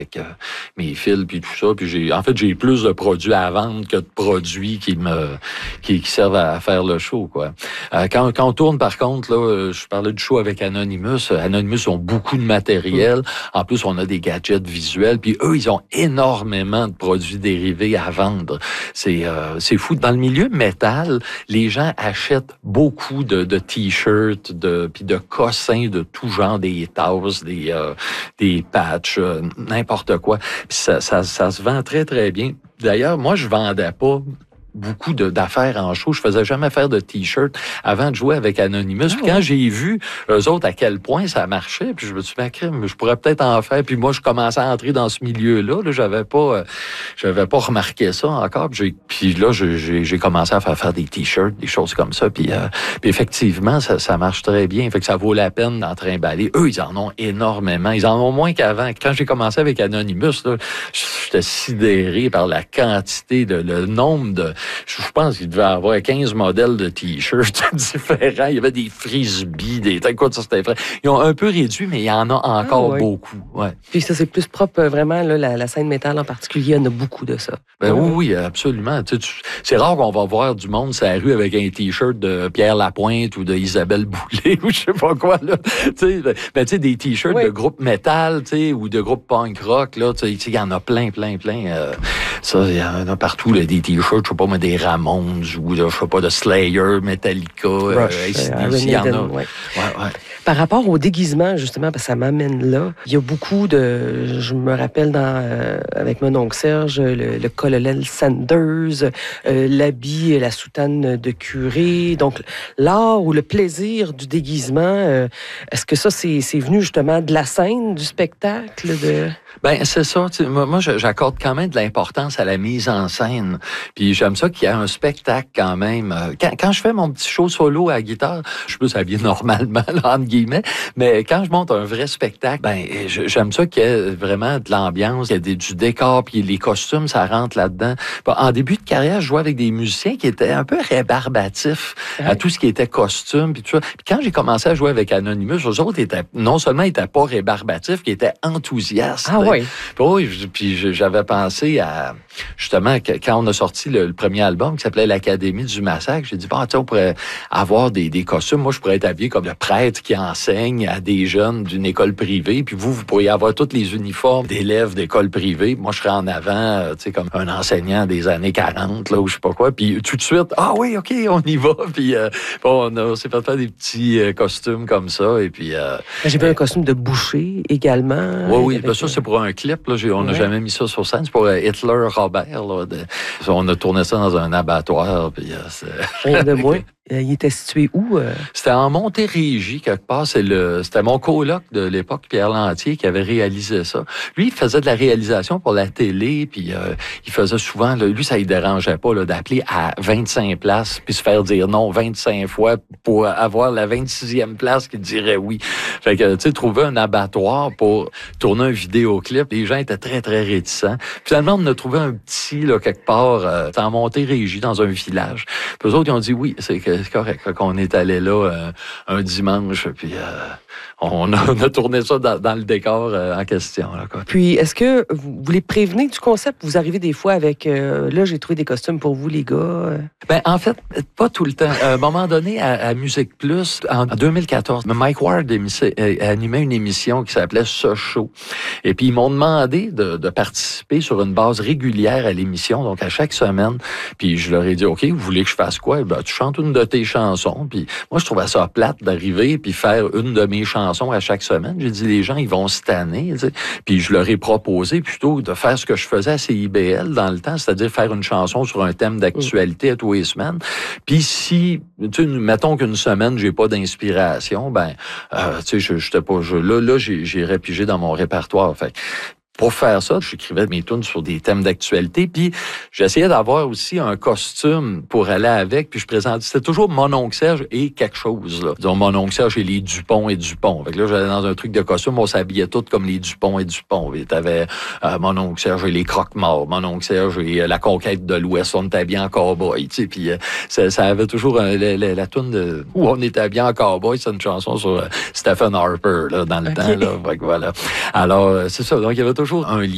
avec mes fils puis tout ça. Puis j'ai plus de produits à vendre que de produits qui servent à faire le show, quoi. Quand on tourne, par contre, là, je parlais du show avec Anonymous. Anonymous ont beaucoup de matériel. En plus, on a des gadgets visuels. Puis eux, ils ont énormément de produits dérivés à vendre. C'est fou. Dans le milieu métal, les gens achètent beaucoup de t-shirts, puis de cossins de tout genre, des tasses, des patchs, n'importe quoi. Puis ça se vend très, très bien. D'ailleurs, moi, je vendais pas beaucoup d'affaires en show. Je faisais jamais faire de t-shirt avant de jouer avec Anonymous. Puis quand j'ai vu eux autres à quel point ça marchait, puis je me suis dit, je pourrais peut-être en faire. Puis moi, je commençais à entrer dans ce milieu-là. Là, j'avais pas remarqué ça encore. Puis là, j'ai commencé à faire des t-shirts, des choses comme ça. Puis effectivement, ça marche très bien. Fait que ça vaut la peine d'en trimballer. Eux, ils en ont énormément. Ils en ont moins qu'avant. Quand j'ai commencé avec Anonymous, là, j'étais sidéré par la quantité, le nombre de... Je pense qu'il devait avoir 15 modèles de t-shirts différents. Il y avait des frisbees, c'était vrai. Ils ont un peu réduit, mais il y en a encore beaucoup. Ouais. Puis ça, c'est plus propre, vraiment, là, la scène métal en particulier, il y en a beaucoup de ça. Oui, absolument. C'est rare qu'on va voir du monde sur la rue avec un t-shirt de Pierre Lapointe ou de Isabelle Boulay ou je sais pas quoi, là. Des t-shirts de groupe métal, ou de groupe punk rock, là, il y en a plein. Ça, il y en a partout, là, des t-shirts, je sais pas, mais des Ramones ou, je sais pas, de Slayer, Metallica, il y en a. Ouais. Par rapport au déguisement, justement, parce que ça m'amène là, il y a beaucoup de... Je me rappelle avec mon oncle Serge, le colonel Sanders, l'habit et la soutane de curé. Donc, l'art ou le plaisir du déguisement, est-ce que ça, c'est venu justement de la scène, du spectacle? C'est ça. Moi, j'accorde quand même de l'importance à la mise en scène. Puis j'aime ça qu'il y ait un spectacle quand même. Quand je fais mon petit show solo à la guitare, je peux s'habiller normalement, là, entre guillemets, mais quand je monte un vrai spectacle, j'aime ça qu'il y ait vraiment de l'ambiance, qu'il y ait du décor, puis les costumes, ça rentre là-dedans. En début de carrière, je jouais avec des musiciens qui étaient un peu rébarbatifs à tout ce qui était costume, puis tout ça. Puis quand j'ai commencé à jouer avec Anonymous, eux autres non seulement ils étaient pas rébarbatifs, ils étaient enthousiastes. Puis j'avais pensé à, justement, quand on a sorti le premier album qui s'appelait l'Académie du Massacre, j'ai dit, on pourrait avoir des costumes. Moi, je pourrais être habillé comme le prêtre qui enseigne à des jeunes d'une école privée, puis vous pourriez avoir tous les uniformes d'élèves d'école privée. Moi, je serais en avant, comme un enseignant des années 40, là, ou je sais pas quoi. Puis tout de suite, OK, on y va. Puis on s'est fait faire des petits costumes comme ça. Et puis... J'ai vu un costume de boucher également. Oui, ça, c'est pour un clip. Là, on n'a jamais mis ça sur scène. C'est pour Hitler Robert. Là, on a tourné ça dans un abattoir. Puis, rien de moins. Il était situé où? C'était en Montérégie, quelque part. C'était mon coloc de l'époque, Pierre Lantier, qui avait réalisé ça. Lui, il faisait de la réalisation pour la télé, puis il faisait souvent... lui, ça ne dérangeait pas d'appeler à 25 places, puis se faire dire non 25 fois pour avoir la 26e place qui dirait oui. Fait que, trouver un abattoir pour tourner un vidéoclip, les gens étaient très, très réticents. Finalement, on a trouvé un petit, quelque part, en Montérégie, dans un village. Puis eux autres, ils ont dit oui, c'est correct. Qu'on est allé là un dimanche, puis on a tourné ça dans le décor en question. Là, quoi. Puis, est-ce que vous les prévenez du concept? Vous arrivez des fois avec là, j'ai trouvé des costumes pour vous, les gars. En fait, pas tout le temps. À un moment donné, à Musique Plus, en 2014, Mike Ward animait une émission qui s'appelait Ce Show. Et puis, ils m'ont demandé de participer sur une base régulière à l'émission, donc à chaque semaine. Puis, je leur ai dit, OK, vous voulez que je fasse quoi? Tu chantes une de tes chansons. Puis, moi, je trouvais ça plate d'arriver puis faire une de mes chansons à chaque semaine. J'ai dit, les gens, ils vont se tanner. Puis, je leur ai proposé plutôt de faire ce que je faisais à CIBL dans le temps, c'est-à-dire faire une chanson sur un thème d'actualité à tous les semaines. Puis, si, mettons qu'une semaine, j'ai pas d'inspiration, j'étais pas... Là, j'irais piger dans mon répertoire. Fait pour faire ça, j'écrivais mes tunes sur des thèmes d'actualité, puis j'essayais d'avoir aussi un costume pour aller avec, puis je présentais, c'était toujours mon oncle Serge et quelque chose, là. Disons, mon oncle Serge et les Dupont et Dupont. Fait que là, j'allais dans un truc de costume, on s'habillait tous comme les Dupont et Dupont. Et t'avais mon oncle Serge et les Croque-Morts, mon oncle Serge et la Conquête de l'Ouest, on était habillés en cowboy, tu sais, puis ça avait toujours la tune où on était habillés en cowboy, c'est une chanson sur Stephen Harper, là, dans le temps, là. Fait que voilà. Alors, c'est ça, donc il y avait toujours un lien